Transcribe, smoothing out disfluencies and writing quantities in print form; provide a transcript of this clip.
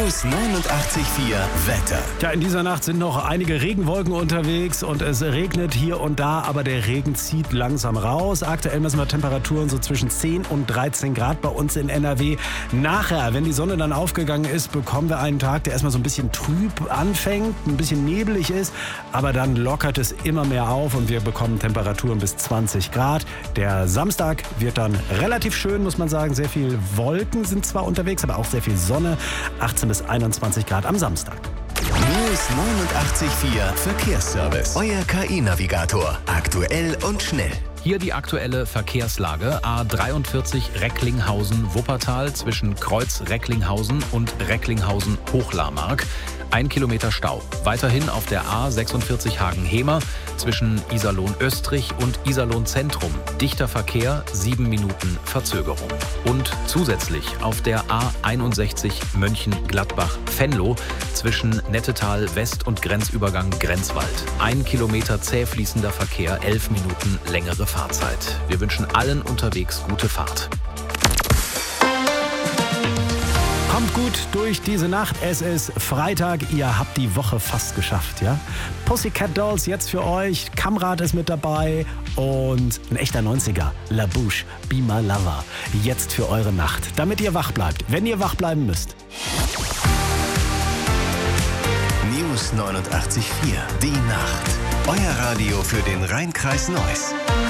News 89.4 Wetter. Ja, in dieser Nacht sind noch einige Regenwolken unterwegs und es regnet hier und da, aber der Regen zieht langsam raus. Aktuell messen wir Temperaturen so zwischen 10 und 13 Grad bei uns in NRW. Nachher, wenn die Sonne dann aufgegangen ist, bekommen wir einen Tag, der erstmal so ein bisschen trüb anfängt, ein bisschen nebelig ist, aber dann lockert es immer mehr auf und wir bekommen Temperaturen bis 20 Grad. Der Samstag wird dann relativ schön, muss man sagen. Sehr viel Wolken sind zwar unterwegs, aber auch sehr viel Sonne. 18 bis 21 Grad am Samstag. News 89.4 Verkehrsservice. Euer KI-Navigator. Aktuell und schnell. Hier die aktuelle Verkehrslage. A43 Recklinghausen-Wuppertal zwischen Kreuz Recklinghausen und Recklinghausen-Hochlarmark. 1 Kilometer Stau. Weiterhin auf der A46 Hagen-Hemer zwischen Iserlohn-Östrich und Iserlohn-Zentrum. Dichter Verkehr, 7 Minuten Verzögerung. Und zusätzlich auf der A61 Mönchengladbach-Venlo zwischen Nettetal West und Grenzübergang Grenzwald. 1 Kilometer zäh fließender Verkehr, 11 Minuten längere Fahrzeit. Wir wünschen allen unterwegs gute Fahrt. Kommt gut durch diese Nacht. Es ist Freitag. Ihr habt die Woche fast geschafft, ja? Pussycat Dolls jetzt für euch. Kamrat ist mit dabei. Und ein echter 90er. La Bouche, Be My Lover. Jetzt für eure Nacht. Damit ihr wach bleibt. Wenn ihr wach bleiben müsst. News 89.4. Die Nacht. Euer Radio für den Rhein-Kreis Neuss.